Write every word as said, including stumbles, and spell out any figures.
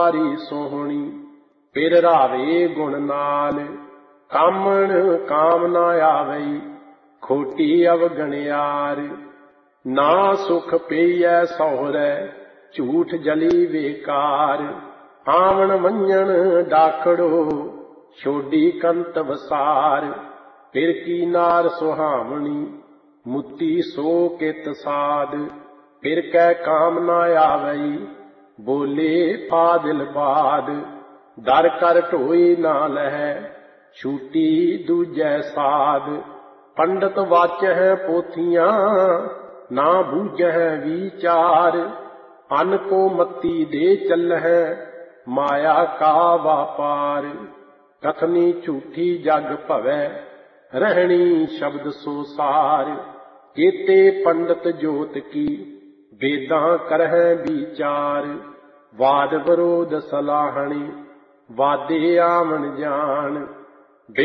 ਸਾਰੀ ਸੋਹਣੀ ਫਿਰ ਰਾਵੇ ਗੁਣ ਨਾਲ। ਕਾਮਣ ਕਾਮ ਨਾ ਆਵਈ ਖੋਟੀ ਅਵਗਣਿਆਰ। ਨਾ ਸੁਖ ਪਈਐ ਸਹੁਰੈ ਝੂਠ ਜਲੀ ਵੇਕਾਰ। ਆਵਣ ਵੰਜਣ ਡਾਖੜੋ ਛੋਡੀ ਕੰਤ ਵਸਾਰ। ਫਿਰ ਕੀ ਨਾਰ ਸੁਹਾਵਣੀ ਮੁੱਤੀ ਸੋ ਕਿਤ ਸਾਧ। ਫਿਰ ਕੈ ਕਾਮ ਨਾ ਆਵਈ ਬੋਲੇ ਫਾਦਿਲ ਬਾਦ। ਦਰ ਕਰ ਢੋਈ ਨਾ ਲਹੈ ਛੂਟੀ ਦੂਜੈ ਸਾਧ। ਪੰਡਤ ਵਾਚਹਿ ਪੋਥੀਆਂ ਨਾ ਬੂਝਹਿ ਵੀਚਾਰ। ਅਨ ਕੋ ਮਤੀ ਦੇ ਚੱਲਹਿ ਮਾਇਆ ਕਾ ਵਾਪਾਰ। ਕਥਨੀ ਝੂਠੀ ਜਗ ਭਵੈ ਰਹਿਣੀ ਸ਼ਬਦ ਸੋ ਸਾਰ। ਕੇਤੇ ਪੰਡਤ ਜੋਤ ਕੀ ਵੇਦਾਂ ਕਰਹਿ ਵਿਚਾਰ। ਵਾਦ ਵਿਰੋਧ ਸਲਾਹਣੀ ਵਾਦੇ ਆਵਣ ਜਾਣ।